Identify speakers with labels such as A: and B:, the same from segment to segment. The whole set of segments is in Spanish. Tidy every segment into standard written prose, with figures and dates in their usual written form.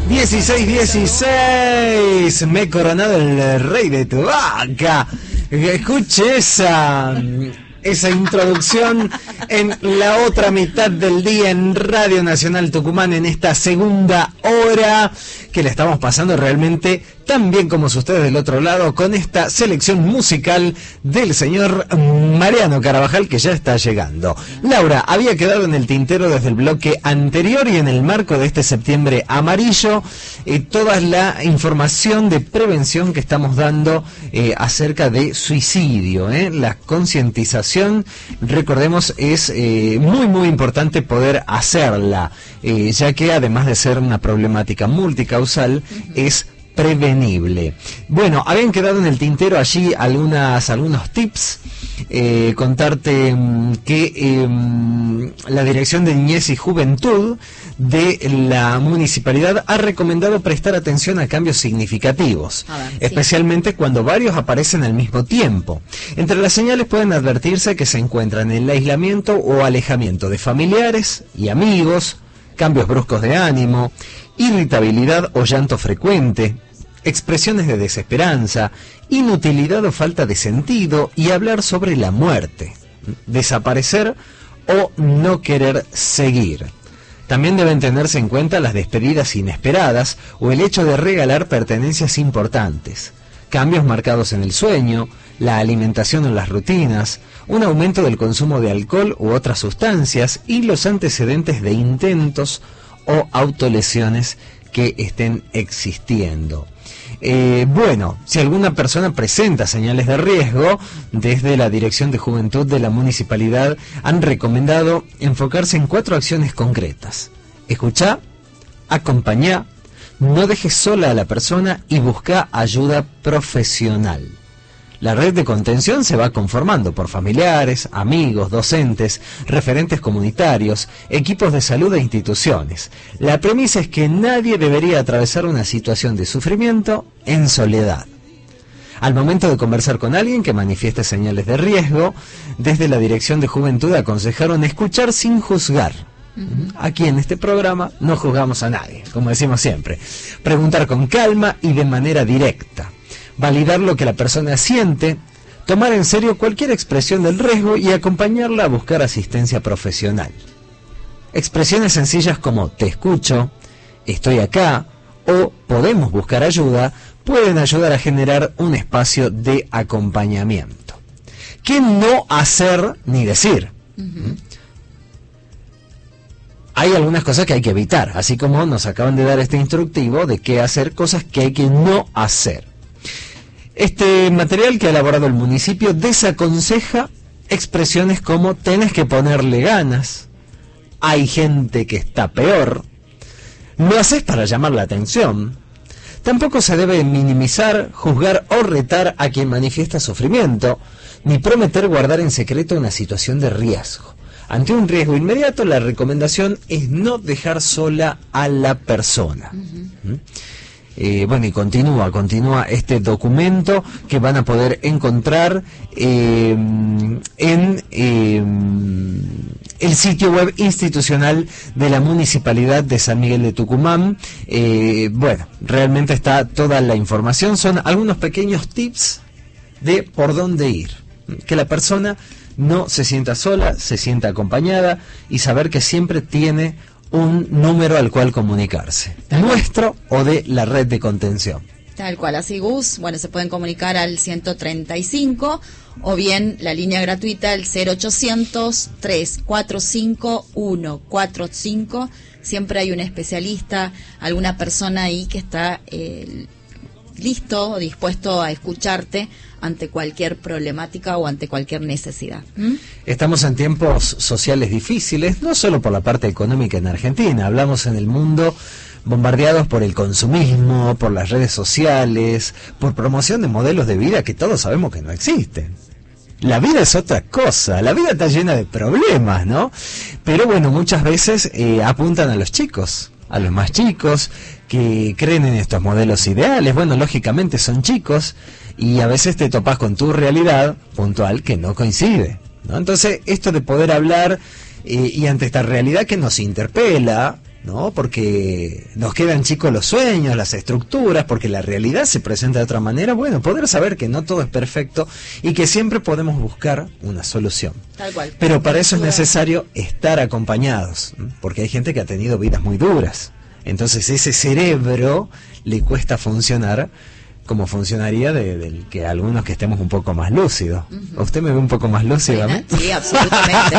A: 16, me he coronado el rey de tu vaca. Escuche esa introducción en la otra mitad del día en Radio Nacional Tucumán, en esta segunda hora que le estamos pasando realmente tan bien como ustedes del otro lado, con esta selección musical del señor Mariano Carabajal, que ya está llegando. Laura, había quedado en el tintero desde el bloque anterior y en el marco de este septiembre amarillo, toda la información de prevención que estamos dando acerca de suicidio, la concientización, recordemos, es muy importante poder hacerla, ya que además de ser una problemática multicausal, es prevenible. Bueno, habían quedado en el tintero allí algunos tips. Contarte que la Dirección de Niñez y Juventud de la municipalidad ha recomendado prestar atención a cambios significativos, especialmente cuando varios aparecen al mismo tiempo. Entre las señales pueden advertirse que se encuentran el aislamiento o alejamiento de familiares y amigos, cambios bruscos de ánimo, irritabilidad o llanto frecuente, expresiones de desesperanza, inutilidad o falta de sentido y hablar sobre la muerte, desaparecer o no querer seguir. También deben tenerse en cuenta las despedidas inesperadas o el hecho de regalar pertenencias importantes, cambios marcados en el sueño, la alimentación o las rutinas, un aumento del consumo de alcohol u otras sustancias y los antecedentes de intentos o autolesiones que estén existiendo. Bueno, si alguna persona presenta señales de riesgo, desde la Dirección de Juventud de la Municipalidad han recomendado enfocarse en 4 acciones concretas: escuchá, acompañá, no dejes sola a la persona y busca ayuda profesional. La red de contención se va conformando por familiares, amigos, docentes, referentes comunitarios, equipos de salud e instituciones. La premisa es que nadie debería atravesar una situación de sufrimiento en soledad. Al momento de conversar con alguien que manifieste señales de riesgo, desde la Dirección de Juventud aconsejaron escuchar sin juzgar. Aquí en este programa no juzgamos a nadie, como decimos siempre. Preguntar con calma y de manera directa. Validar lo que la persona siente, tomar en serio cualquier expresión del riesgo y acompañarla a buscar asistencia profesional. Expresiones sencillas como te escucho, estoy acá o podemos buscar ayuda pueden ayudar a generar un espacio de acompañamiento. ¿Qué no hacer ni decir? Hay algunas cosas que hay que evitar, así como nos acaban de dar este instructivo de qué hacer, cosas que hay que no hacer. Este material que ha elaborado el municipio desaconseja expresiones como tenés que ponerle ganas, hay gente que está peor, lo haces para llamar la atención. Tampoco se debe minimizar, juzgar o retar a quien manifiesta sufrimiento, ni prometer guardar en secreto una situación de riesgo. Ante un riesgo inmediato, la recomendación es no dejar sola a la persona. Bueno, y continúa este documento que van a poder encontrar en el sitio web institucional de la Municipalidad de San Miguel de Tucumán. Bueno, realmente está toda la información, son algunos pequeños tips de por dónde ir, que la persona no se sienta sola, se sienta acompañada y saber que siempre tiene un número al cual comunicarse, nuestro o de la red de contención.
B: Tal cual, así Gus, bueno, se pueden comunicar al 135 o bien la línea gratuita el 0800-345-145. Siempre hay un especialista, alguna persona ahí que está listo o dispuesto a escucharte ante cualquier problemática o ante cualquier necesidad.
A: Estamos en tiempos sociales difíciles, no solo por la parte económica en Argentina, hablamos en el mundo bombardeados por el consumismo, por las redes sociales, por promoción de modelos de vida que todos sabemos que no existen. La vida es otra cosa, la vida está llena de problemas, ¿no? Pero bueno, muchas veces apuntan a los chicos, a los más chicos, que creen en estos modelos ideales. Bueno, lógicamente son chicos y a veces te topas con tu realidad puntual que no coincide, ¿no? Entonces, esto de poder hablar y ante esta realidad que nos interpela, ¿no? Porque nos quedan chicos los sueños, las estructuras, porque la realidad se presenta de otra manera. Bueno, poder saber que no todo es perfecto y que siempre podemos buscar una solución.
B: Tal cual.
A: Pero para eso es necesario estar acompañados, porque hay gente que ha tenido vidas muy duras. Entonces ese cerebro le cuesta funcionar como funcionaría del que algunos que estemos un poco más lúcidos. ¿Usted me ve un poco más lúcido a mí?
B: Sí, absolutamente.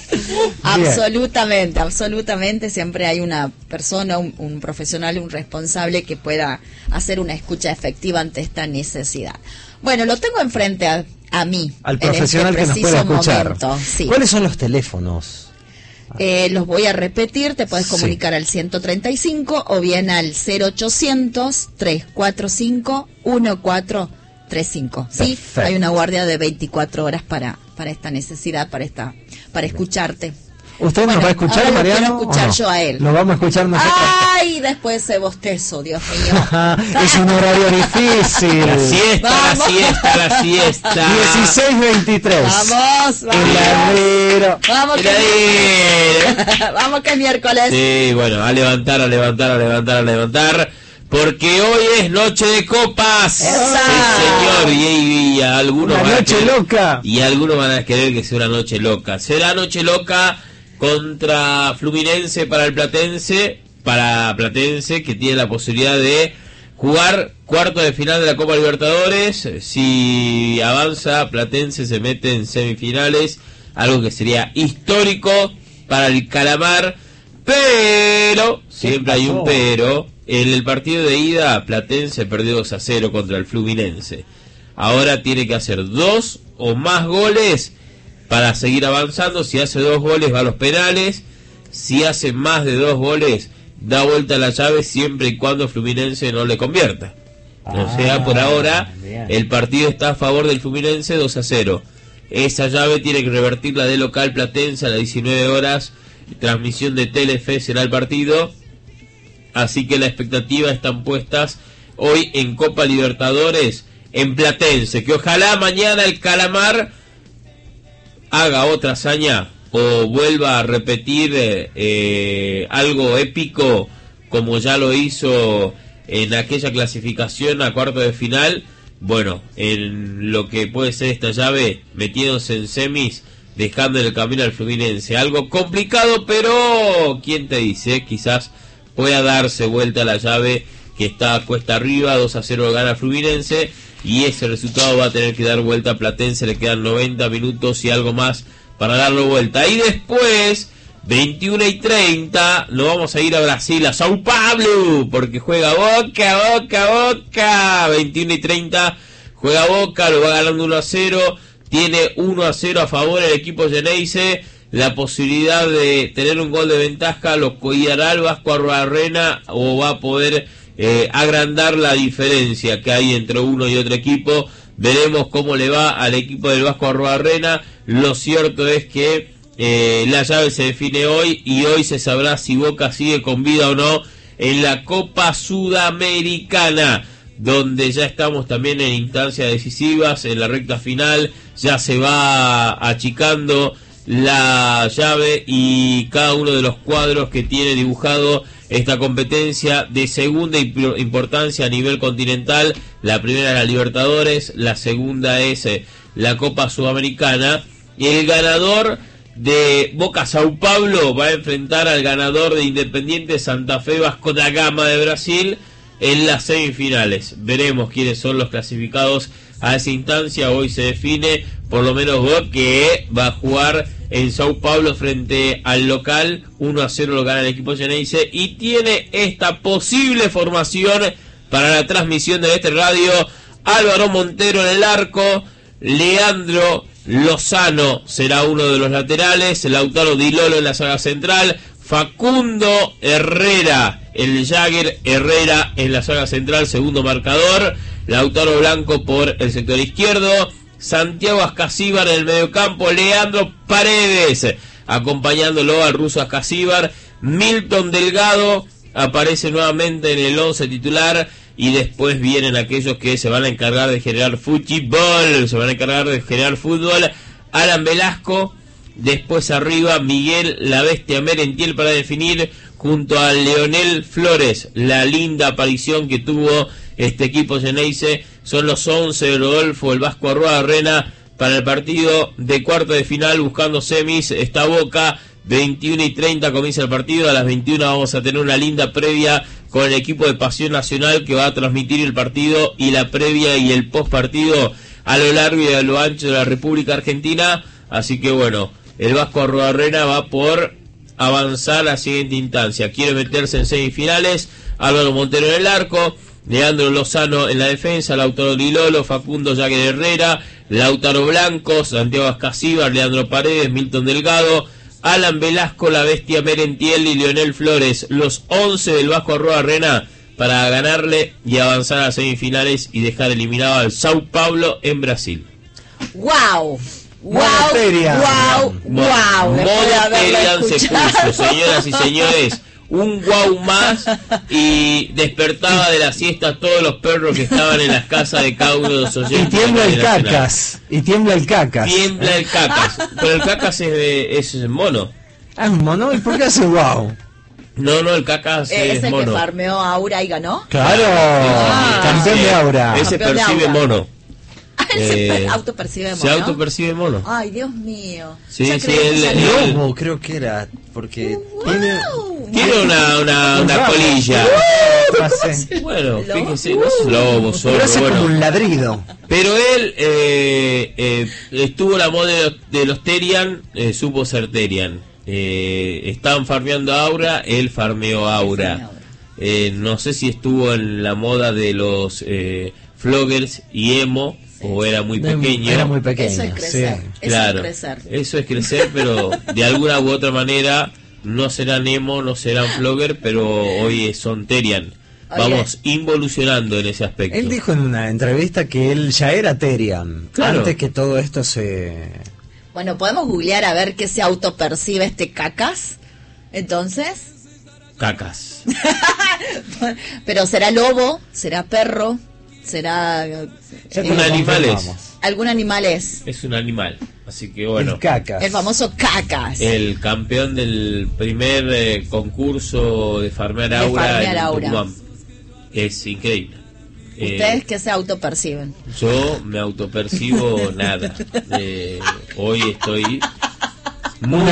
B: absolutamente. Siempre hay una persona, un profesional, un responsable que pueda hacer una escucha efectiva ante esta necesidad. Bueno, lo tengo enfrente a mí.
A: Al profesional que nos pueda escuchar.
B: Momento, sí.
A: ¿Cuáles son los teléfonos?
B: Los voy a repetir, te puedes comunicar al 135 o bien al 0800-345-1435. ¿Sí? Hay una guardia de 24 horas para esta necesidad, para escucharte.
A: ¿Usted nos va a escuchar, Mariano?
B: Quiero escuchar yo a él.
A: Lo vamos a escuchar nosotros.
B: ¡Ay! Después ese bostezo, Dios mío.
A: Es un horario difícil.
C: La siesta.
A: 16:23.
B: Vamos. Vamos que es miércoles.
C: Sí, bueno, a levantar. Porque hoy es noche de copas. Sí, señor. Y algunos
A: una noche loca.
C: Y algunos van a querer que sea una noche loca. Será noche loca contra Fluminense para Platense, que tiene la posibilidad de jugar cuarto de final de la Copa Libertadores. Si avanza, Platense se mete en semifinales, algo que sería histórico para el Calamar. Pero, siempre hay un pero, en el partido de ida Platense perdió 2-0 contra el Fluminense. Ahora tiene que hacer 2 o más goles para seguir avanzando. Si hace 2 goles va a los penales. Si hace más de 2 goles da vuelta a la llave, siempre y cuando Fluminense no le convierta. O sea, por ahora el partido está a favor del Fluminense, 2-0. Esa llave tiene que revertirla de local Platense a las 19 horas. Transmisión de Telefe será el partido. Así que la expectativa están puestas hoy en Copa Libertadores en Platense. Que ojalá mañana el Calamar haga otra hazaña o vuelva a repetir algo épico como ya lo hizo en aquella clasificación a cuarto de final. Bueno, en lo que puede ser esta llave, metiéndose en semis, dejando en el camino al Fluminense. Algo complicado, pero ¿quién te dice? Quizás pueda darse vuelta a la llave que está cuesta arriba, 2-0 gana Fluminense, y ese resultado va a tener que dar vuelta a Platense. Le quedan 90 minutos y algo más para darlo vuelta. Y después, 21:30, nos vamos a ir a Brasil, a Sao Paulo, porque juega Boca. 21:30 juega Boca, lo va ganando 1-0. Tiene 1-0 a favor el equipo Geneise. La posibilidad de tener un gol de ventaja lo cuidará el Vasco Arbarrena, o va a poder agrandar la diferencia que hay entre uno y otro equipo. Veremos cómo le va al equipo del Vasco Arbarrena. Lo cierto es que la llave se define hoy, y hoy se sabrá si Boca sigue con vida o no en la Copa Sudamericana, donde ya estamos también en instancias decisivas, en la recta final. Ya se va achicando la llave y cada uno de los cuadros que tiene dibujado esta competencia de segunda importancia a nivel continental. La primera es la Libertadores, la segunda es la Copa Sudamericana, y el ganador de Boca Sao Paulo va a enfrentar al ganador de Independiente Santa Fe Vasco da Gama de Brasil en las semifinales. Veremos quiénes son los clasificados a esa instancia. Hoy se define, por lo menos Boca, que va a jugar en Sao Paulo frente al local. 1-0 lo gana el equipo Geneise, y tiene esta posible formación para la transmisión de este radio: Álvaro Montero en el arco, Leandro Lozano será uno de los laterales, Lautaro Di Lolo en la saga central, Facundo Herrera, el Jagger Herrera en la saga central, segundo marcador, Lautaro Blanco por el sector izquierdo, Santiago Ascasíbar en el mediocampo, Leandro Paredes acompañándolo al ruso Ascasíbar, Milton Delgado aparece nuevamente en el 11 titular, y después vienen aquellos que se van a encargar de generar fútbol, Alan Velasco, después arriba Miguel La Bestia Merentiel para definir, junto a Leonel Flores. La linda aparición que tuvo este equipo Geneise. Son los 11 de Rodolfo el Vasco Arruabarrena para el partido de cuarto de final, buscando semis. Está Boca, 21:30 comienza el partido. A las 21 vamos a tener una linda previa con el equipo de Pasión Nacional, que va a transmitir el partido y la previa y el post partido a lo largo y a lo ancho de la República Argentina. Así que bueno, el Vasco Arruabarrena va por avanzar a la siguiente instancia. Quiere meterse en semifinales. Álvaro Montero en el arco, Leandro Lozano en la defensa, Lautaro Lilolo, Facundo Jagger Herrera, Lautaro Blanco, Santiago Ascasíbar, Leandro Paredes, Milton Delgado, Alan Velasco, la Bestia Merentiel y Leonel Flores. Los 11 del Vasco Arruabarrena para ganarle y avanzar a semifinales y dejar eliminado al Sao Paulo en Brasil.
B: ¡Wow! ¡Wow!
A: Monoterian.
B: ¡Wow!
C: Monoterian se puso, señoras y señores. Un guau más y despertaba de la siesta a todos los perros que estaban en las casas de cada uno de los oyentes.
A: Y tiembla el cacas. Y tiembla el cacas.
C: Tiembla el cacas. Pero el cacas es mono.
A: Ah, es un mono. ¿Y por qué hace wow?
C: No, el cacas es
B: ese
C: mono.
B: que farmeó a Aura y ganó.
A: Claro, campeón de Aura.
C: Ese
B: Campeón de
C: percibe
B: Aura.
C: mono.
B: Él se autopercibe mono.
C: Se autopercibe mono.
B: Ay, Dios mío.
C: Sí,
B: Ya
C: sí,
B: creí que
C: él-
B: ya-
A: Lobo, creo que era. Porque tiene.
C: Tiene una
A: Un rabo.
C: colilla.
A: No sé.
C: Bueno,
B: ¿Lobo?
C: fíjese, no es lobo, zorro,
A: Pero hace como
C: bueno.
A: un ladrido.
C: Pero él estuvo la moda de los Terian, supo ser Terian. Estaban farmeando a Aura, él farmeó a Aura. No sé si estuvo en la moda de los Floggers y Emo, o era muy pequeño.
A: Era muy pequeño.
B: Eso es crecer.
A: sí.
B: Eso
C: Claro,
B: es crecer.
C: eso es crecer, pero de alguna u otra manera no serán Emo, no serán Flogger, pero hoy son Terian. Vamos involucionando en ese aspecto.
A: Él dijo en una entrevista que él ya era Terian.
C: Claro.
A: Antes que todo esto se.
B: Bueno, podemos googlear a ver qué se autopercibe este cacas. Entonces,
C: Cacas.
B: pero será lobo, será perro, será
A: Ya te
C: Un
A: lo
C: animal es.
A: confirmamos.
B: algún animal es.
C: Es un animal. Así que bueno.
A: El cacas.
B: El famoso cacas.
C: El campeón del primer concurso de farmear
B: De
C: Aura
B: farmear
C: en
B: Aura.
C: Tucumán. Es increíble.
B: ¿Ustedes qué se autoperciben?
C: Yo me autopercibo nada. Hoy estoy
A: Una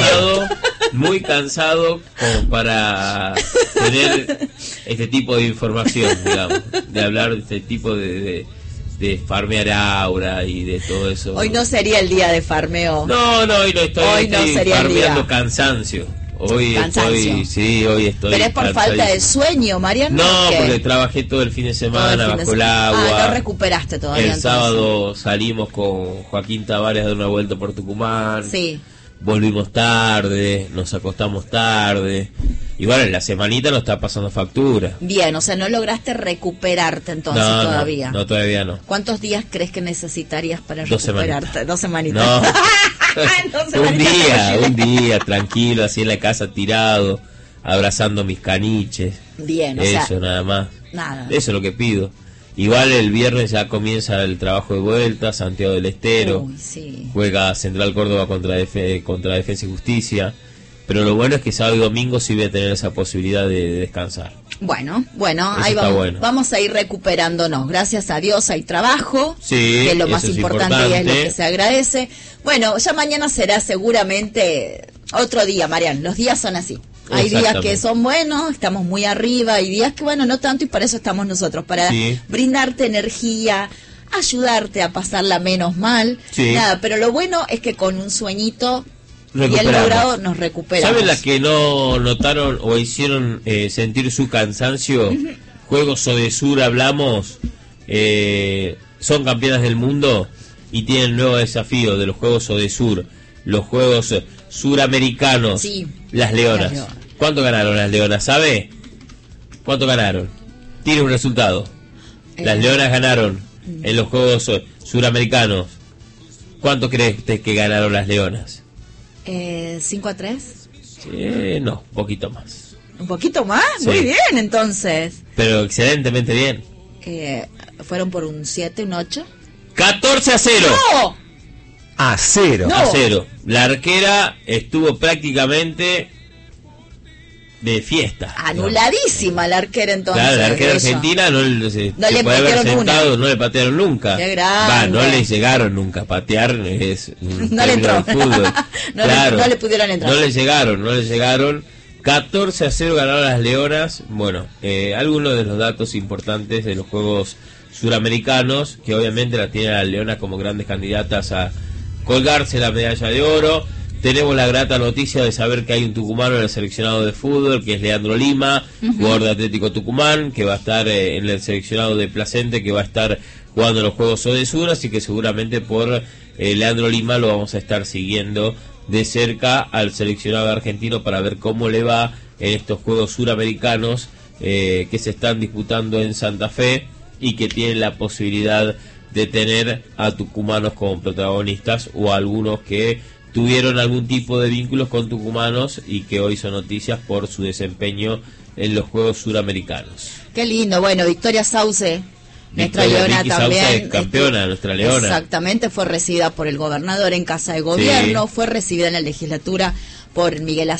C: muy cansado como para tener este tipo de información, digamos, de hablar de este tipo de farmear Aura y de todo eso.
B: Hoy no sería el día de farmeo.
C: No, hoy no estoy,
B: Hoy no
C: estoy
B: sería el
C: farmeando
B: día.
C: cansancio. Hoy
B: Cansancio.
C: hoy estoy.
B: Pero es por falta de
C: cansadísimo.
B: sueño, Mariano.
C: No,
B: ¿qué?
C: porque trabajé todo el fin de
B: Todo
C: semana
B: el fin de
C: bajo el
B: semana.
C: agua.
B: No recuperaste todavía.
C: El
B: entonces.
C: sábado salimos con Joaquín Tavares a dar una vuelta por Tucumán.
B: Sí.
C: Volvimos tarde, nos acostamos tarde. Y bueno, en la semanita nos está pasando factura.
B: Bien, o sea, no lograste recuperarte entonces todavía.
C: No, todavía no.
B: ¿Cuántos días crees que necesitarías para
C: 2
B: recuperarte?
C: semanitas.
B: 2 semanitas.
C: No.
B: Dos semanitas
C: un día, tranquilo, así en la casa tirado, abrazando mis caniches.
B: Bien, o
C: Eso,
B: sea,
C: nada más.
B: nada.
C: Eso es lo que pido. Igual el viernes ya comienza el trabajo de vuelta, Santiago del Estero.
B: Uy, sí.
C: Juega Central Córdoba contra Defensa y Justicia. Pero lo bueno es que sábado y domingo sí voy a tener esa posibilidad de descansar.
B: Bueno,
C: Eso
B: ahí
C: está
B: vamos,
C: bueno.
B: vamos a ir recuperándonos. Gracias a Dios hay trabajo,
C: Sí,
B: que es lo
C: eso
B: más
C: es
B: importante y es lo
C: importante.
B: que se agradece. Bueno, ya mañana será seguramente otro día, Marian. Los días son así. Hay días
C: Exactamente.
B: que son buenos, estamos muy arriba, hay días que, bueno, no tanto, y para eso estamos nosotros, para
C: Sí.
B: brindarte energía, ayudarte a pasarla menos mal.
C: Sí.
B: Nada, pero lo bueno es que con un sueñito bien
C: Recuperamos.
B: logrado nos recuperamos.
C: ¿Saben las que no notaron o hicieron sentir su cansancio? Juegos Odesur, hablamos, son campeonas del mundo y tienen el nuevo desafío de los Juegos Odesur, los Juegos Suramericanos,
B: Sí,
C: las Leonas.
B: las Leonas.
C: ¿Cuánto ganaron las Leonas? ¿Sabe? ¿Cuánto ganaron? Tiene un resultado. Las Leonas ganaron en los Juegos Suramericanos. ¿Cuánto crees usted que ganaron las Leonas?
B: 5-3.
C: No, un poquito más.
B: ¿Un poquito más?
C: Sí.
B: Muy bien, entonces.
C: Pero excelentemente bien.
B: Fueron por un 7, un 8.
C: 14-0.
B: ¡No!
A: A cero.
B: No.
C: A 0. La arquera estuvo prácticamente de fiesta.
B: Anuladísima la arquera entonces.
C: Claro, la arquera
B: ella.
C: argentina no
B: le
C: puede haber
B: patearon
C: sentado, no le patearon nunca.
B: Qué grande.
C: No le llegaron nunca. Patear es un
B: No le
C: término
B: entró.
C: del fútbol.
B: No
C: Claro,
B: le pudieron entrar.
C: No le llegaron. 14-0 ganaron las Leonas. Bueno, algunos de los datos importantes de los Juegos Suramericanos, que obviamente la tiene la Leona como grandes candidatas a colgarse la medalla de oro. Tenemos la grata noticia de saber que hay un tucumano en el seleccionado de fútbol, que es Leandro Lima, jugador de Atlético Tucumán, que va a estar en el seleccionado de Placente, que va a estar jugando en los Juegos Odesur, así que seguramente por Leandro Lima lo vamos a estar siguiendo de cerca al seleccionado argentino para ver cómo le va en estos Juegos Suramericanos que se están disputando en Santa Fe y que tienen la posibilidad de tener a tucumanos como protagonistas o a algunos que tuvieron algún tipo de vínculos con tucumanos y que hoy son noticias por su desempeño en los Juegos Suramericanos.
B: Qué lindo. Bueno, Victoria Sauce, nuestra
C: Victoria
B: leona
C: Vicky
B: también.
C: Sauce es campeona, nuestra leona.
B: Exactamente, fue recibida por el gobernador en Casa de Gobierno, fue recibida en la legislatura por Miguel